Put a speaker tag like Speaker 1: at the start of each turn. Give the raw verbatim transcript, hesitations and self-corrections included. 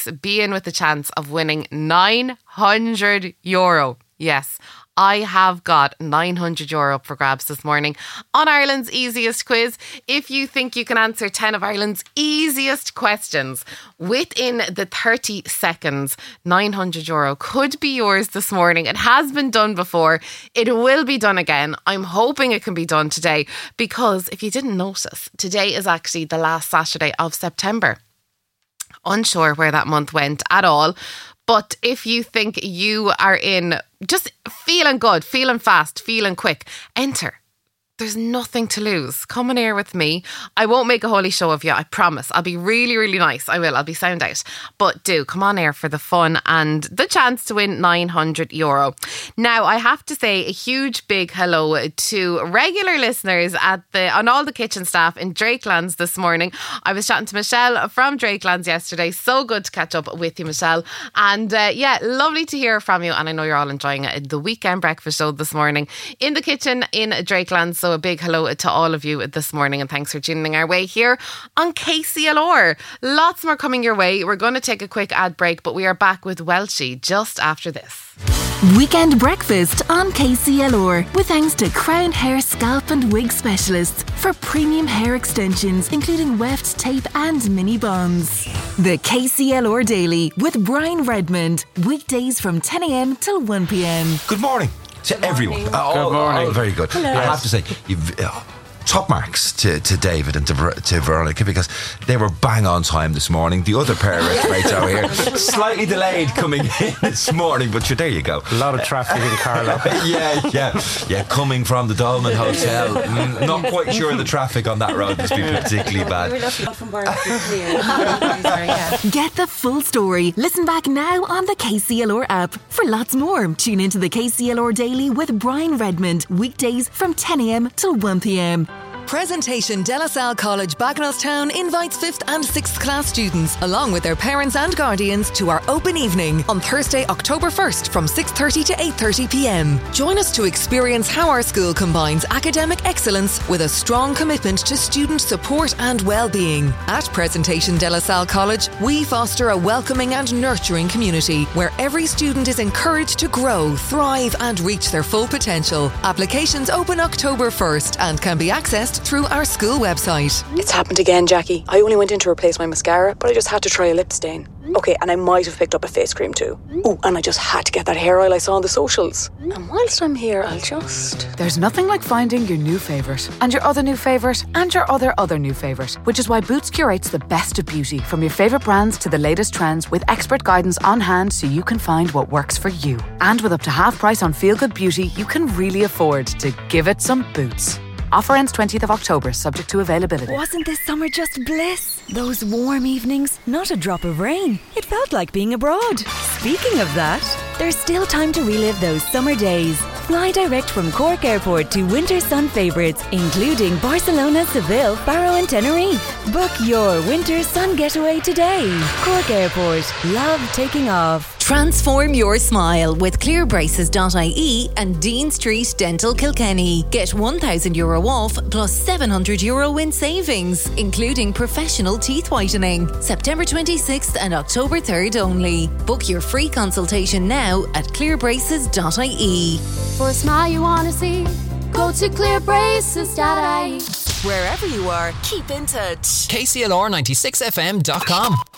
Speaker 1: weeks, be in with the chance of winning nine hundred euro. Yes, I have got nine hundred euro up for grabs this morning on Ireland's easiest quiz. If you think you can answer ten of Ireland's easiest questions within the thirty seconds, nine hundred euro could be yours this morning. It has been done before. It will be done again. I'm hoping it can be done today, because if you didn't notice, today is actually the last Saturday of September. Unsure where that month went at all. But if you think you are in just feeling good, feeling fast, feeling quick, enter. There's nothing to lose. Come on here with me. I won't make a holy show of you, I promise. I'll be really, really nice. I will. I'll be sound out. But do come on here for the fun and the chance to win nine hundred euro. Now, I have to say a huge big hello to regular listeners at the on all the kitchen staff in Drakelands this morning. I was chatting to Michelle from Drakelands yesterday. So good to catch up with you, Michelle. And uh, yeah, lovely to hear from you. And I know you're all enjoying the weekend breakfast show this morning in the kitchen in Drakelands. So a big hello to all of you this morning, and thanks for tuning our way here on K C L R. Lots more coming your way. We're going to take a quick ad break, but we are back with Welshie just after this.
Speaker 2: Weekend breakfast on K C L R with thanks to Crown Hair Scalp and Wig Specialists for premium hair extensions including weft, tape and mini bonds. The K C L R Daily with Brian Redmond, weekdays from ten a.m. till one p.m.
Speaker 3: Good morning to
Speaker 4: Good
Speaker 3: everyone.
Speaker 4: morning.
Speaker 3: Oh,
Speaker 5: Good morning.
Speaker 3: Oh, very good.
Speaker 4: Hello.
Speaker 3: I have to say, you've, uh, top marks to, to David and to, Ver- to Veronica, because they were bang on time this morning. The other pair of mates out here slightly delayed coming in this morning, but sure, there you go.
Speaker 5: A lot of traffic in Carlow.
Speaker 3: yeah, yeah, yeah. Coming from the Dolman Hotel, mm, not quite sure the traffic on that road must be particularly bad.
Speaker 2: Get the full story. Listen back now on the K C L R app. For lots more, tune into the K C L R Daily with Brian Redmond, weekdays from ten a.m. till one p.m.
Speaker 6: Presentation De La Salle College, Bagenalstown invites fifth and sixth class students, along with their parents and guardians, to our open evening on Thursday, October first from six thirty to eight thirty p.m. Join us to experience how our school combines academic excellence with a strong commitment to student support and well-being. At Presentation De La Salle College, we foster a welcoming and nurturing community where every student is encouraged to grow, thrive and reach their full potential. Applications open October first and can be accessed through our school website.
Speaker 4: It's happened again, Jackie. I only went in to replace my mascara, but I just had to try a lip stain. Okay, and I might have picked up a face cream too. Oh, and I just had to get that hair oil I saw on the socials. And whilst I'm here, I'll just...
Speaker 7: There's nothing like finding your new favourite, and your other new favourite, and your other other new favourite, which is why Boots curates the best of beauty, from your favourite brands to the latest trends, with expert guidance on hand so you can find what works for you. And with up to half price on Feel Good Beauty, you can really afford to give it some Boots. Offer ends twentieth of October, subject to availability.
Speaker 8: Wasn't this summer just bliss? Those warm evenings, not a drop of rain. It felt like being abroad. Speaking of that, there's still time to relive those summer days. Fly direct from Cork Airport to winter sun favourites, including Barcelona, Seville, Faro and Tenerife. Book your winter sun getaway today. Cork Airport. Love taking off.
Speaker 6: Transform your smile with clear braces dot I E and Dean Street Dental Kilkenny. Get one thousand euro off plus seven hundred euro in savings, including professional teeth whitening. September twenty-sixth and October third only. Book your free consultation now at clear braces dot I E.
Speaker 9: For a smile you want to see, go to clear braces dot I E.
Speaker 6: Wherever you are, keep in touch.
Speaker 10: K C L R ninety-six F M dot com